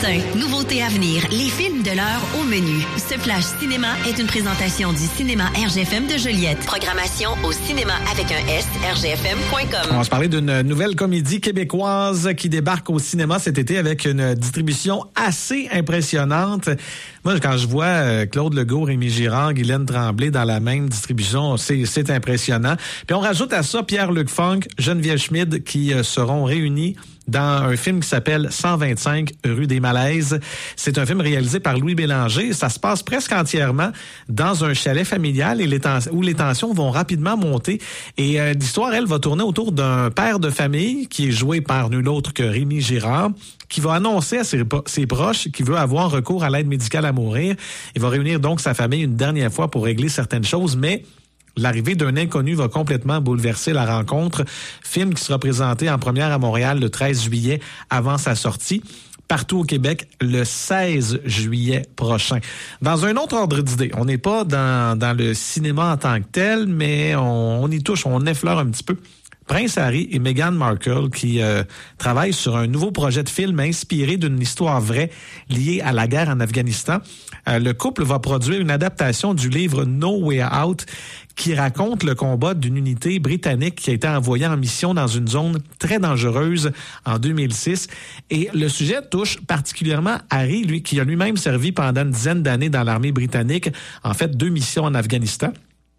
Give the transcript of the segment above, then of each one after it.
matin, nouveautés à venir, les films de l'heure au menu. Ce flash cinéma est une présentation du cinéma RGFM de Joliette. Programmation au cinéma avec un S, rgfm.com. On va se parler d'une nouvelle comédie québécoise qui débarque au cinéma cet été avec une distribution assez impressionnante. Moi, quand je vois Claude Legault, Rémi Girard, Guylaine Tremblay dans la même distribution, c'est impressionnant. Puis on rajoute à ça Pierre-Luc Funk, Geneviève Schmid qui seront réunis dans un film qui s'appelle 125 rue des Malaises. C'est un film réalisé par Louis Bélanger. Ça se passe presque entièrement dans un chalet familial où les tensions vont rapidement monter. Et l'histoire, elle, va tourner autour d'un père de famille qui est joué par nul autre que Rémi Girard, qui va annoncer à ses proches qu'il veut avoir recours à l'aide médicale à mourir. Il va réunir donc sa famille une dernière fois pour régler certaines choses, mais l'arrivée d'un inconnu va complètement bouleverser la rencontre. Film qui sera présenté en première à Montréal le 13 juillet avant sa sortie. Partout au Québec le 16 juillet prochain. Dans un autre ordre d'idée, on n'est pas dans le cinéma en tant que tel, mais on y touche, on effleure un petit peu. Prince Harry et Meghan Markle qui travaillent sur un nouveau projet de film inspiré d'une histoire vraie liée à la guerre en Afghanistan. Le couple va produire une adaptation du livre No Way Out qui raconte le combat d'une unité britannique qui a été envoyée en mission dans une zone très dangereuse en 2006. Et le sujet touche particulièrement Harry, lui, qui a lui-même servi pendant une dizaine d'années dans l'armée britannique, en fait 2 missions en Afghanistan.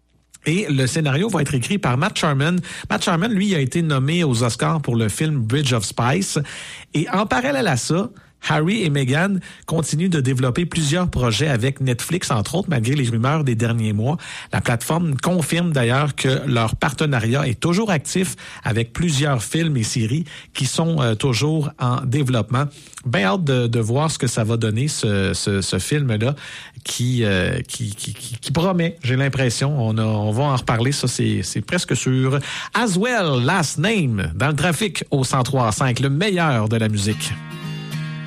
Et le scénario va être écrit par Matt Sharman. Matt Sharman, lui, a été nommé aux Oscars pour le film Bridge of Spies. Et en parallèle à ça, Harry et Meghan continuent de développer plusieurs projets avec Netflix, entre autres, malgré les rumeurs des derniers mois. La plateforme confirme d'ailleurs que leur partenariat est toujours actif avec plusieurs films et séries qui sont toujours en développement. Bien hâte de voir ce que ça va donner, ce film-là, qui promet, j'ai l'impression. On va en reparler, ça c'est presque sûr. As Well, Last Name, dans le trafic au 103.5, le meilleur de la musique.